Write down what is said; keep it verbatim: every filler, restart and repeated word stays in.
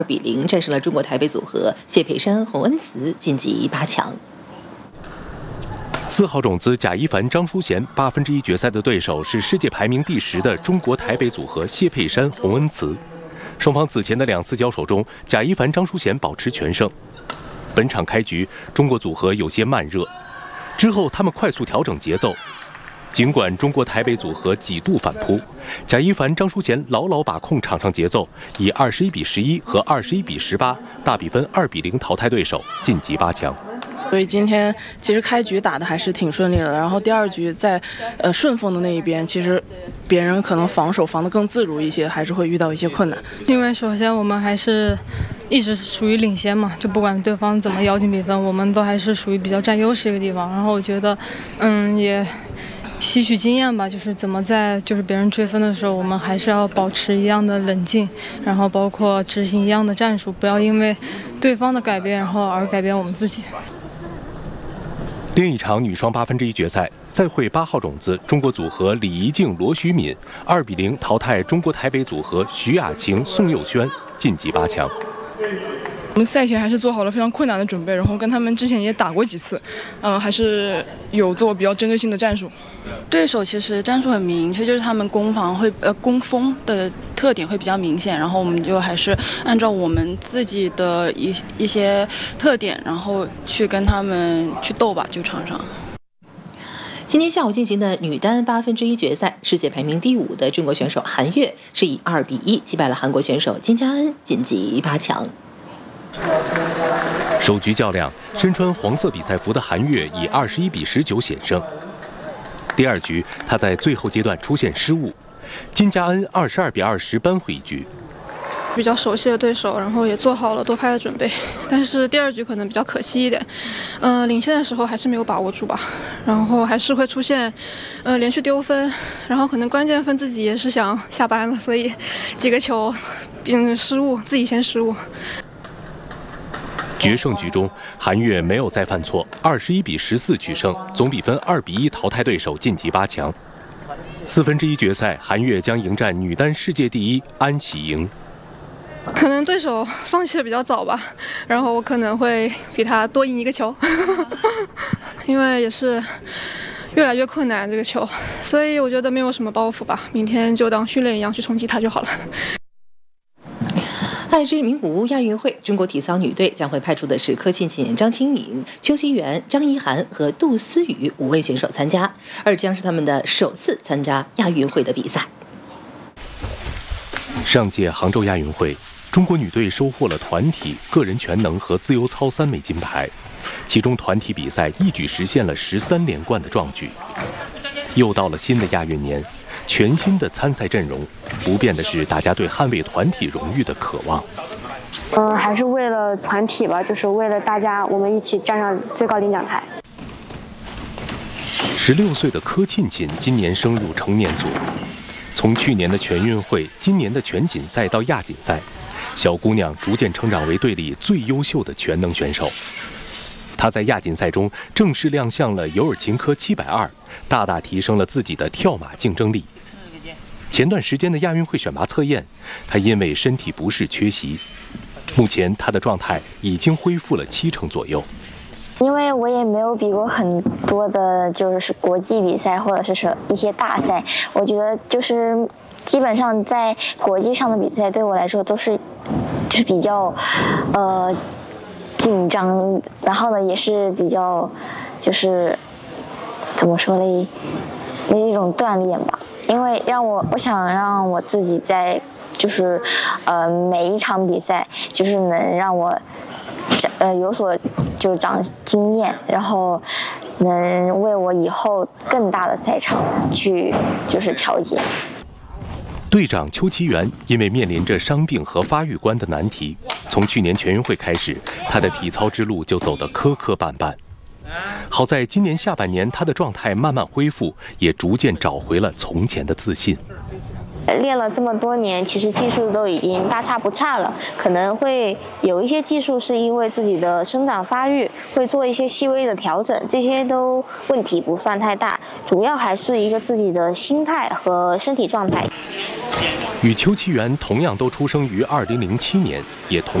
二比零战胜了中国台北组合谢佩珊、洪恩慈，晋级八强。 四号种子贾一凡、张淑娴八分之一决赛的对手是世界排名第十的中国台北组合谢佩珊、洪恩慈。双方此前的两次交手中，贾一凡、张淑娴保持全胜。本场开局，中国组合有些慢热，之后他们快速调整节奏。尽管中国台北组合几度反扑，贾一凡、张淑娴牢牢把控场上节奏，以二十一比十一和二十一比十八大比分二比零淘汰对手，晋级八强。 所以今天其实开局打的还是挺顺利的，然后第二局在呃顺风的那一边，其实别人可能防守防得更自如一些，还是会遇到一些困难。 因为首先我们还是一直属于领先嘛，就不管对方怎么咬紧比分，我们都还是属于比较占优势一个地方。然后我觉得，嗯，也吸取经验吧，就是怎么在就是别人追分的时候，我们还是要保持一样的冷静，然后包括执行一样的战术，不要因为对方的改变，然后而改变我们自己。 另一场女双八分之一决赛，赛会八号种子中国组合李怡静、罗徐敏二比零淘汰中国台北组合徐雅晴、宋佑轩，晋级八强。 我们赛前还是做好了非常困难的准备，然后跟他们之前也打过几次，嗯、呃，还是有做比较针对性的战术。 对手其实战术很明确，就是他们攻防会呃攻锋的特点会比较明显，然后我们就还是按照我们自己的一一些特点，然后去跟他们去斗吧，就场上。 今天下午进行的女单八分之一决赛，世界排名第五的中国选手韩悦是以二比一击败了韩国选手金佳恩，晋级八强。 首局较量，身穿黄色比赛服的韩悦以二十一比十九险胜。第二局，他在最后阶段出现失误，金佳恩二十二比二十扳回一局。 比较熟悉的对手，然后也做好了多拍的准备，但是第二局可能比较可惜一点，嗯、呃，领先的时候还是没有把握住吧，然后还是会出现，呃，连续丢分，然后可能关键分自己也是想下班了，所以几个球，嗯，失误，自己先失误。 决胜局中，韩悦没有再犯错，二十一比十四取胜，总比分二比一淘汰对手，晋级八强。四分之一决赛，韩悦将迎战女单世界第一安喜莹。 可能对手放弃的比较早吧，然后我可能会比他多赢一个球，因为也是越来越困难这个球，所以我觉得没有什么包袱吧，明天就当训练一样去冲击它就好了。 爱知名古屋亚运会，中国体操女队将会派出的是柯庆庆、张清敏、邱希媛、张怡涵和杜思雨五位选手参加，而将是他们的首次参加亚运会的比赛。 上届杭州亚运会，中国女队收获了团体、个人全能和自由操三枚金牌，其中团体比赛一举实现了十三连冠的壮举。又到了新的亚运年，全新的参赛阵容，不变的是大家对捍卫团体荣誉的渴望。 嗯、呃，还是为了团体吧，就是为了大家，我们一起站上最高领奖台。 十六岁的柯庆庆今年升入成年组，从去年的全运会、今年的全锦赛到亚锦赛，小姑娘逐渐成长为队里最优秀的全能选手。她在亚锦赛中正式亮相了尤尔琴科七百二，大大提升了自己的跳马竞争力。前段时间的亚运会选拔测验，她因为身体不适缺席，目前她的状态已经恢复了七成左右。 因为我也没有比过很多的，就是国际比赛或者是说一些大赛，我觉得就是基本上在国际上的比赛对我来说都是就是比较呃紧张，然后呢也是比较就是怎么说嘞，那一种锻炼吧。因为让我我想让我自己在就是呃每一场比赛就是能让我呃有所就长经验，然后能为我以后更大的赛场去就是调节。 队长邱其元因为面临着伤病和发育关的难题，从去年全运会开始，他的体操之路就走得磕磕绊绊。好在今年下半年他的状态慢慢恢复，也逐渐找回了从前的自信。 练了这么多年，其实技术都已经大差不差了，可能会有一些技术是因为自己的生长发育会做一些细微的调整，这些都问题不算太大，主要还是一个自己的心态和身体状态。 与邱其元同样都出生于二零零七年，也同